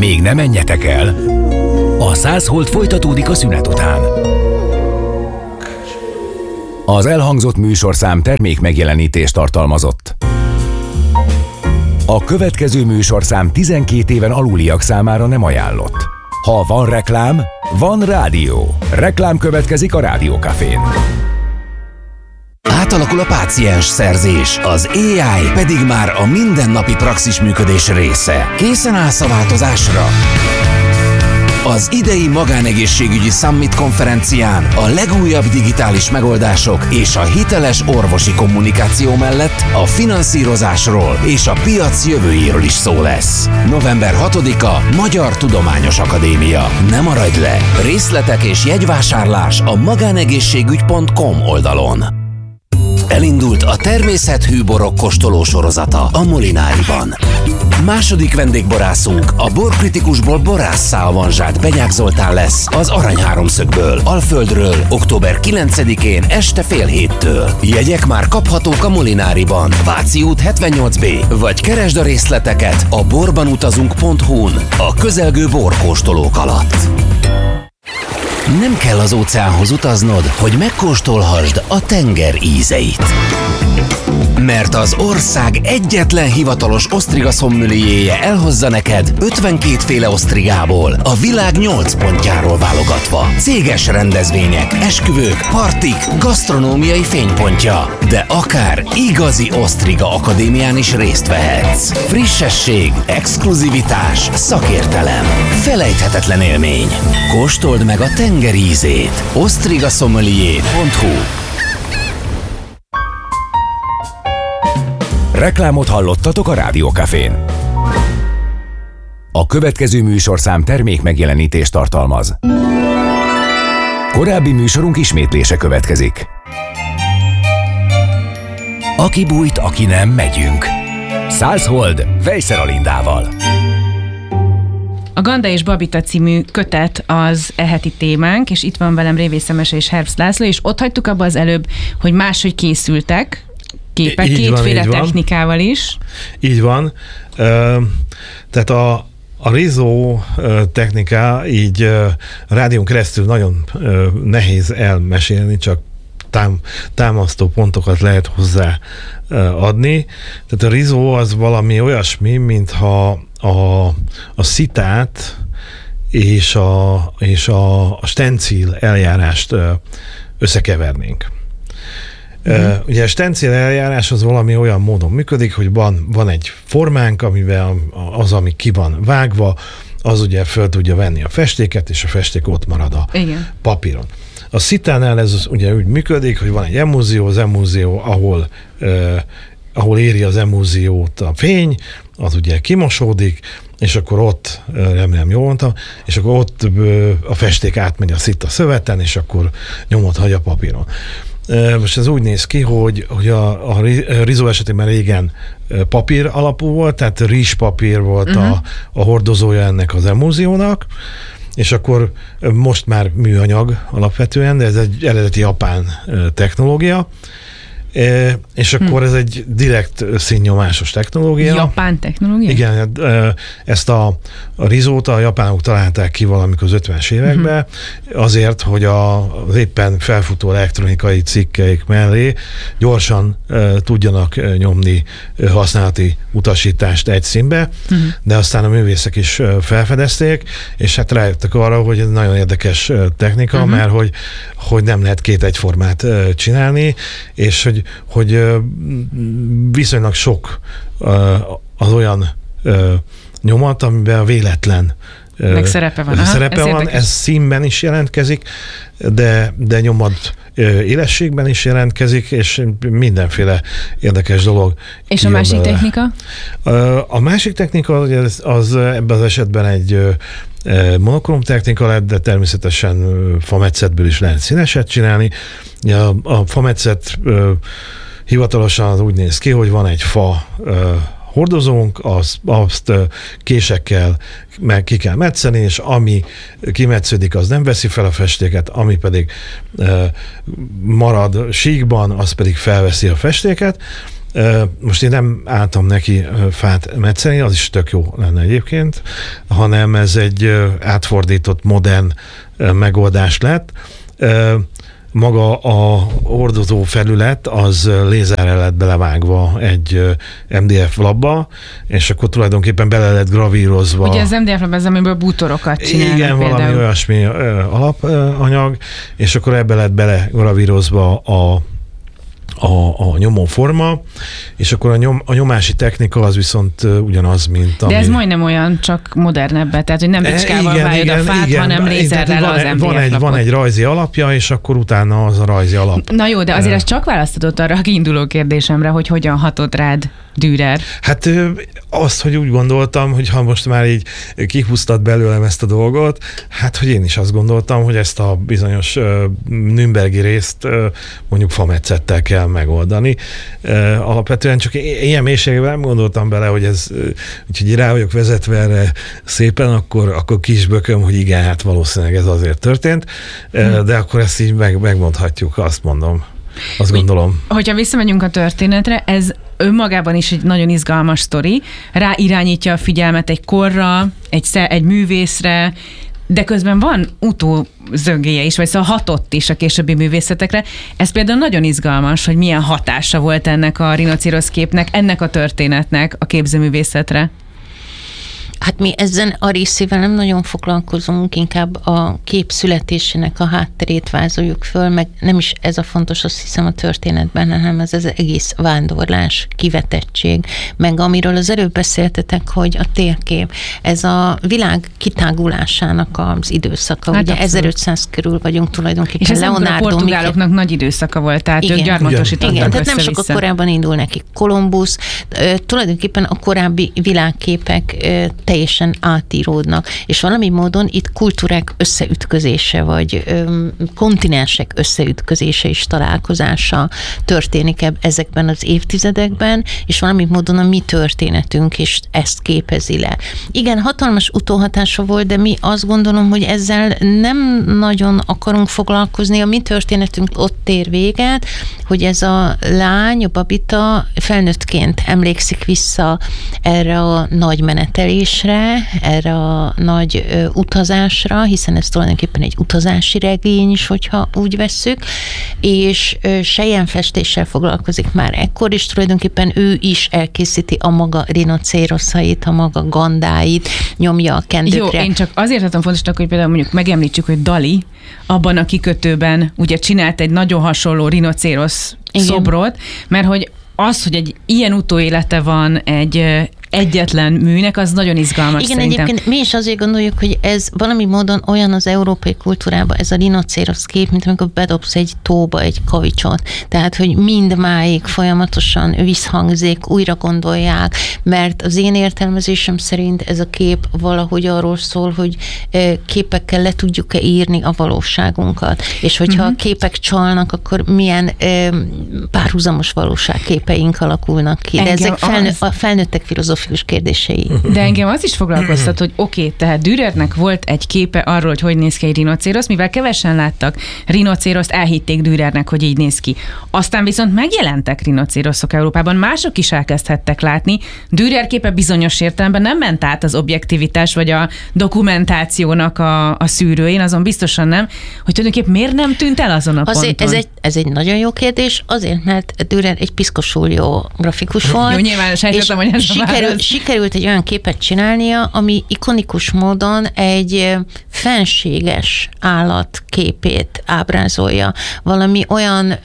Még ne menjetek el! A 100 Hold folytatódik a szünet után. Az elhangzott műsorszám termék megjelenítést tartalmazott. A következő műsorszám 12 éven aluliak számára nem ajánlott. Ha van reklám, van rádió. Reklám következik a Rádiókafén. Átalakul a páciens szerzés, az AI pedig már a mindennapi praxis működés része. Készen állsz a változásra? Az idei magánegészségügyi Summit konferencián a legújabb digitális megoldások és a hiteles orvosi kommunikáció mellett a finanszírozásról és a piac jövőjéről is szó lesz. November 6-a Magyar Tudományos Akadémia. Ne maradj le! Részletek és jegyvásárlás a magánegészségügy.com oldalon. Elindult a természethű borok kóstoló sorozata a Molináriban. Második vendégborászunk a borkritikusból borásszá avanzsált Benyák Zoltán lesz az Arany Háromszögből, Alföldről, október 9-én este fél 7-től. Jegyek már kaphatók a Molináriban, Váci út 78B, vagy keresd a részleteket a borbanutazunk.hu-n a közelgő borkóstolók alatt. Nem kell az óceánhoz utaznod, hogy megkóstolhassd a tenger ízeit. Mert az ország egyetlen hivatalos osztriga szommelierje elhozza neked 52 féle osztrigából, a világ 8 pontjáról válogatva. Céges rendezvények, esküvők, partik, gasztronómiai fénypontja. De akár igazi osztriga akadémián is részt vehetsz. Frissesség, exkluzivitás, szakértelem. Felejthetetlen élmény. Kóstold meg a tenger ízét. osztrigasommelier.hu. Reklámot hallottatok a Rádiókafén. A következő műsorszám termék megjelenítést tartalmaz. Korábbi műsorunk ismétlése következik. Aki bújt, aki nem, megyünk. 100 Hold, Vejszer Alindával. A Ganda és Babita című kötet az eheti témánk, és itt van velem Révész Emese és Herbst László, és ott hagytuk abba az előbb, hogy máshogy készültek képek, kétféle technikával is. Így van. Tehát a Rizzo technika így rádión keresztül nagyon nehéz elmesélni, csak támasztó pontokat lehet hozzá adni. Tehát a Rizzo az valami olyasmi, mintha a szitát és a stencil eljárást összekevernénk. Ugye a stencil eljárás az valami olyan módon működik, hogy van egy formánk, amivel az, ami ki van vágva, az ugye föl tudja venni a festéket, és a festék ott marad a papíron. A szitánál ez ugye úgy működik, hogy van egy emulzió, az emulzió, ahol éri az emulziót a fény, az ugye kimosódik, és akkor ott, remélem jól mondtam, és akkor ott a festék átmegy a szita szöveten, és akkor nyomot hagy a papíron. Most ez úgy néz ki, hogy a Rizzo esetében régen papír alapú volt, tehát rizspapír volt a hordozója ennek az emulziónak, és akkor most már műanyag alapvetően, de ez egy eredeti japán technológia, és akkor ez egy direkt színnyomásos technológia. Japán technológia? Igen, ezt a Rizzót a japánok találták ki valamikor az 50-es években, azért, hogy az éppen felfutó elektronikai cikkeik mellé gyorsan tudjanak nyomni használati utasítást egy színbe, de aztán a művészek is felfedezték, és hát rájöttek arra, hogy ez nagyon érdekes technika, mert hogy nem lehet két egyformát csinálni, és hogy viszonylag sok az olyan nyomat, amiben a véletlen szerepe van. Ez színben is jelentkezik, de nyomat élességben is jelentkezik, és mindenféle érdekes dolog. És a másik technika? A másik technika az ebben az esetben egy monokrom technika lett, de természetesen fametszetből is lehet színeset csinálni. A fametszet hivatalosan az úgy néz ki, hogy van egy fa hordozónk, azt késekkel meg ki kell metszeni, és ami kimetsződik, az nem veszi fel a festéket, ami pedig marad síkban, az pedig felveszi a festéket, Most én nem álltam neki fát metszeni, az is tök jó lenne egyébként, hanem ez egy átfordított, modern megoldás lett. Maga a hordozó felület az lézerrel lett belevágva egy MDF labba, és akkor tulajdonképpen bele lett gravírozva. Ugye az MDF lab az, amiből bútorokat csinálnak. Igen, például. Valami olyasmi alapanyag, és akkor ebbe lett bele gravírozva a nyomóforma, és akkor a nyomási technika az viszont ugyanaz, mint De ez majdnem olyan, csak modernebb, tehát hogy nem bicskával vájod a fát, hanem lézerrel az MDF lapot. Van egy rajzi alapja, és akkor utána az a rajzi alap. Na jó, de azért ez csak választhatott arra a kiinduló kérdésemre, hogy hogyan hatott rád Dürer. Hát azt, hogy úgy gondoltam, hogy ha most már így kihúztad belőlem ezt a dolgot, hát hogy én is azt gondoltam, hogy ezt a bizonyos nürnbergi részt mondjuk fametszettel kell megoldani. Alapvetően csak ilyen mélységben nem gondoltam bele, hogy ez, úgyhogy rá vagyok vezetve erre szépen, akkor kisbököm, hogy igen, hát valószínűleg ez azért történt, de akkor ezt így megmondhatjuk, azt mondom. Azt gondolom. Hogyha visszamegyünk a történetre, ez önmagában is egy nagyon izgalmas sztori, rá irányítja a figyelmet egy korra, egy művészre, de közben van utózöngéje is, vagy szóval hatott is a későbbi művészetekre. Ez például nagyon izgalmas, hogy milyen hatása volt ennek a rinocérosz képnek, ennek a történetnek a képzőművészetre. Hát mi ezen a részével nem nagyon foglalkozunk, inkább a kép születésének a hátterét vázoljuk föl, meg nem is ez a fontos, azt hiszem, a történetben, hanem ez az egész vándorlás, kivetettség, meg amiről az előbb beszéltetek, hogy a térkép, ez a világ kitágulásának az időszaka. Hát ugye abszolút. 1500 körül vagyunk tulajdonképpen. És ez a portugáloknak nagy időszaka volt, tehát ők gyarmatosítottak igen, tehát nem sokkal korábban indul nekik Kolumbusz, tulajdonképpen a korábbi világképek teljesen átíródnak, és valami módon itt kultúrák összeütközése, vagy kontinensek összeütközése és találkozása történik ezekben az évtizedekben, és valami módon a mi történetünk is ezt képezi le. Igen, hatalmas utóhatása volt, de mi azt gondolom, hogy ezzel nem nagyon akarunk foglalkozni, a mi történetünk ott ér véget, hogy ez a lány, a Babita felnőttként emlékszik vissza erre a nagy menetelésre, erre a nagy utazásra, hiszen ez tulajdonképpen egy utazási regény is, hogyha úgy vesszük, és selyemfestéssel foglalkozik már ekkor, és tulajdonképpen ő is elkészíti a maga rinocéroszait, a maga gandáit, nyomja a kendőkre. Jó, én csak azért tartom fontosnak, hogy például mondjuk megemlítsük, hogy Dali abban a kikötőben ugye csinált egy nagyon hasonló rinocérosz szobrot, mert hogy az, hogy egy ilyen utóélete van egy egyetlen műnek, az nagyon izgalmas. Igen, szerintem. Egyébként mi is azért gondoljuk, hogy ez valami módon olyan az európai kultúrában, ez a rinocérosz kép, mint amikor bedobsz egy tóba egy kavicsot. Tehát, hogy mindmáig folyamatosan visszhangzik, újra gondolják, mert az én értelmezésem szerint ez a kép valahogy arról szól, hogy képekkel le tudjuk-e írni a valóságunkat. És hogyha a képek csalnak, akkor milyen párhuzamos valóságképeink alakulnak ki. De ezek a felnőttek filozófiai kérdései. De engem az is foglalkoztat, hogy oké, tehát Dürernek volt egy képe arról, hogy néz ki egy rinocérosz, mivel kevesen láttak rinocéroszt, elhitték Dürernek, hogy így néz ki. Aztán viszont megjelentek rinocéroszok Európában, mások is elkezdhettek látni. Dürer képe bizonyos értelemben nem ment át az objektivitás vagy a dokumentációnak a szűrőjén, azon biztosan nem, hogy tulajdonképpen miért nem tűnt el azon a ponton? Ez egy nagyon jó kérdés, azért, mert Dürer egy piszkosul jó grafikus volt. Jó, nyilván sejtettem, hogy ez sikerült egy olyan képet csinálnia, ami ikonikus módon egy fenséges állat képét ábrázolja. Valami olyan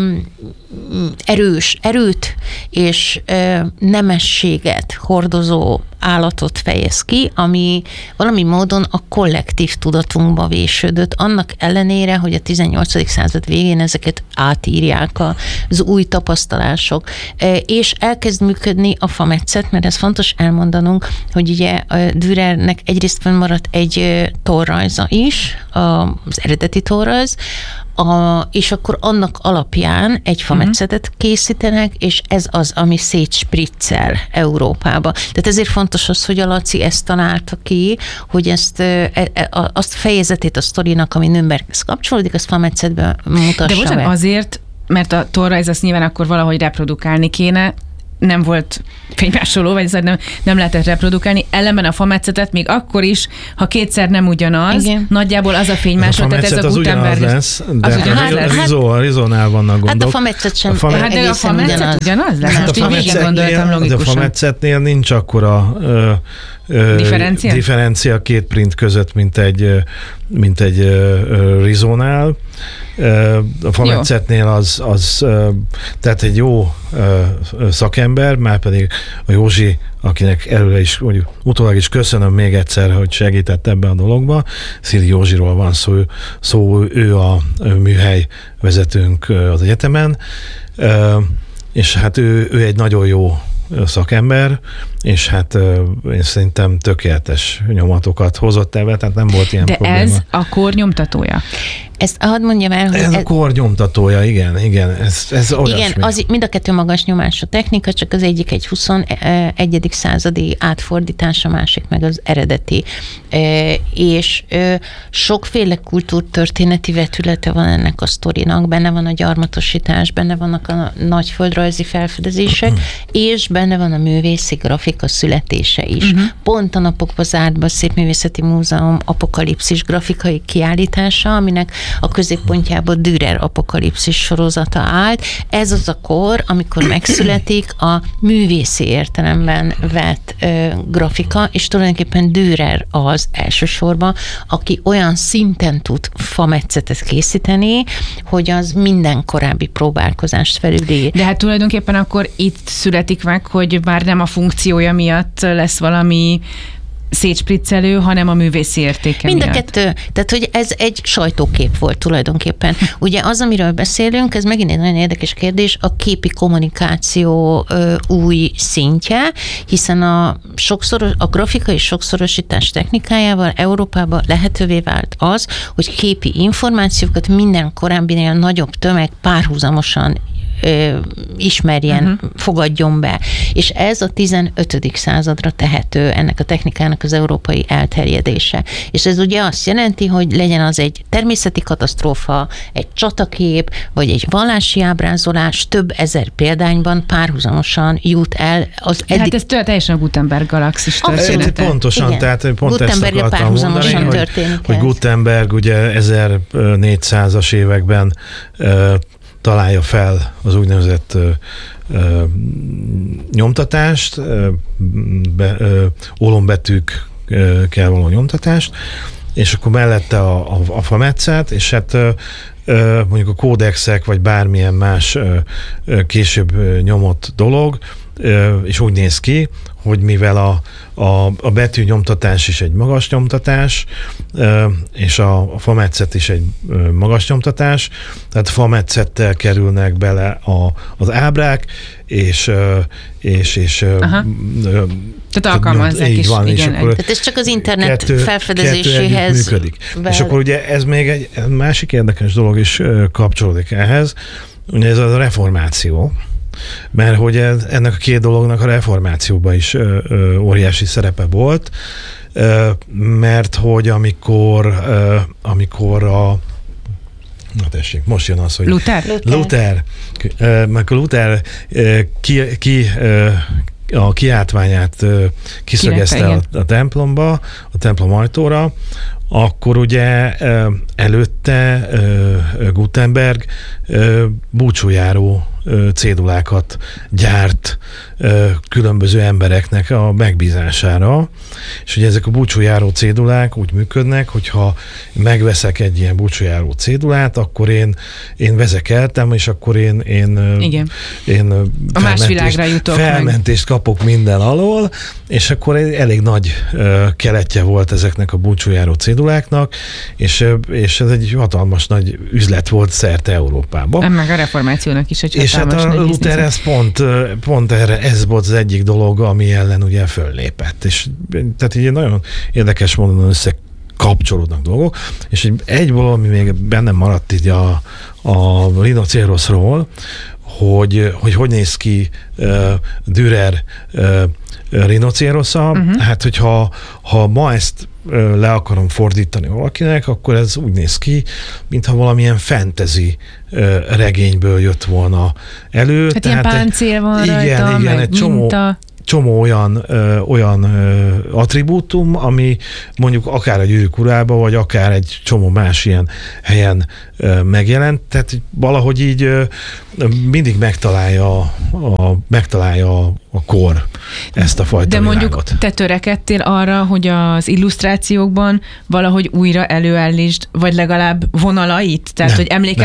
erőt és nemességet hordozó állatot fejez ki, ami valami módon a kollektív tudatunkba vésődött, annak ellenére, hogy a 18. század végén ezeket átírják az új tapasztalások. És elkezd működni a fametszet, mert ez fontos elmondanunk, hogy ugye Dürernek egyrészt fennmaradt egy torrajza is, az eredeti torrajz, és akkor annak alapján egy fametszetet készítenek, és ez az, ami szétspriccel Európába. Tehát ezért fontos az, hogy a Laci ezt találta ki, hogy ezt azt fejezetét a sztorinak, ami Nürnberghez kapcsolódik, azt fametszetben mutassa. De bocsánat, azért mert a tollrajz azt nyilván akkor valahogy reprodukálni kéne, nem volt fénymásoló, vagy nem lehetett reprodukálni. Ellenben a fametszetet még akkor is, ha kétszer nem ugyanaz, igen, nagyjából az a fénymásoló, tehát ez a Gutenberg lesz, de a Rizónál vannak gondok. Hát a fametszet sem de a fametszet ugyanaz lesz? Hát a fametszetnél nincs akkora differencia két print között, mint egy Rizónál. A fametszetnél az tehát egy jó szakember, már pedig a Józsi, akinek előre is, utólag is köszönöm még egyszer, hogy segített ebben a dologba. Szili Józsiról van szó, ő a műhely vezetőnk az egyetemen, és hát ő egy nagyon jó szakember, és hát én szerintem tökéletes nyomatokat hozott ebbe, tehát nem volt ilyen probléma. De ez a kor nyomtatója? Ezt hadd mondjam el, hogy... Ez a kor nyomtatója, igen, ez olyasmi. Igen, az, mind a kettő magas nyomású technika, csak az egyik egy 21. századi átfordítás, a másik meg az eredeti. És sokféle kultúrtörténeti vetülete van ennek a sztorinak, benne van a gyarmatosítás, benne vannak a nagy földrajzi felfedezések, és benne van a művészi grafika születése is. Pont a napokban zárt be a Szépművészeti Múzeum apokalipszis grafikai kiállítása, aminek a középpontjában Dürer apokalipszis sorozata állt. Ez az a kor, amikor megszületik a művészi értelemben vett grafika, és tulajdonképpen Dürer az elsősorban, aki olyan szinten tud fametszetet készíteni, hogy az minden korábbi próbálkozást felüli. De hát tulajdonképpen akkor itt születik meg, hogy már nem a funkciója miatt lesz valami szétspriccelő, hanem a művészi értéke Mind a miatt. kettő. Tehát, hogy ez egy sajtókép volt tulajdonképpen. Ugye az, amiről beszélünk, ez megint egy nagyon érdekes kérdés, a képi kommunikáció új szintje, hiszen a grafikai sokszorosítás technikájával Európában lehetővé vált az, hogy képi információkat minden korábbinél nagyobb tömeg párhuzamosan ismerjen, fogadjon be. És ez a 15. századra tehető ennek a technikának az európai elterjedése. És ez ugye azt jelenti, hogy legyen az egy természeti katasztrófa, egy csatakép, vagy egy vallási ábrázolás, több ezer példányban párhuzamosan jut el az eddig... Hát ez teljesen a Gutenberg galaxis története. Pontosan, igen. Tehát pont ezt akartam mondani, hogy Gutenberg ugye 1400-as években találja fel az úgynevezett nyomtatást, ólombetűkkel való nyomtatást, és akkor mellette a fametszet, és hát mondjuk a kódexek, vagy bármilyen más később nyomott dolog, és úgy néz ki, hogy mivel a betű nyomtatás is egy magas nyomtatás, és a fametszet is egy magas nyomtatás, tehát fametszettel kerülnek bele az ábrák, és tehát alkalmazzák is. Van, igen. És akkor tehát ez csak az internet felfedezéséhez működik. És akkor ugye ez még egy másik érdekes dolog is kapcsolódik ehhez, ugye ez a reformáció, mert hogy ennek a két dolognak a reformációban is óriási szerepe volt, mert hogy amikor na tessék, most jön az, hogy Luther a kiáltványát kiszögezte a templomba, a templom ajtóra, akkor ugye előtte Gutenberg búcsújáró cédulákat gyárt különböző embereknek a megbízására, és ugye ezek a búcsújáró cédulák úgy működnek, hogyha megveszek egy ilyen búcsújáró cédulát, akkor én vezekeltem, és akkor én a más világra jutok felmentést kapok minden alól, és akkor elég nagy keletje volt ezeknek a búcsújáró céduláknak, és ez egy hatalmas nagy üzlet volt szerte Európában. Meg a reformációnak is egy és hát a Luther ez pont erre, ez volt az egyik dolog, ami ellen ugye föllépett. És tehát így nagyon érdekes módon összekapcsolódnak dolgok, és egy valami még bennem maradt így a rinocéroszról, hogy néz ki Dürer rinocérosza. Hát, hogyha ma ezt le akarom fordítani valakinek, akkor ez úgy néz ki, mintha valamilyen fantasy regényből jött volna elő. Hát ilyen páncél van rajta, igen, meg egy csomó olyan attribútum, ami mondjuk akár a Gyűrűk Urába, vagy akár egy csomó más ilyen helyen megjelent. Tehát valahogy így mindig megtalálja a kor ezt a fajta De mondjuk világot. te törekedtél arra, hogy az illusztrációkban valahogy újra előállítsd, vagy legalább vonalait? Tehát, hogy